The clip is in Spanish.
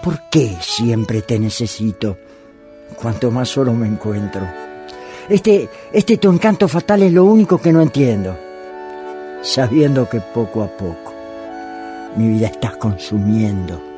¿Por qué siempre te necesito? Cuanto más solo me encuentro. Tu encanto fatal es lo único que no entiendo. Sabiendo que poco a poco mi vida estás consumiendo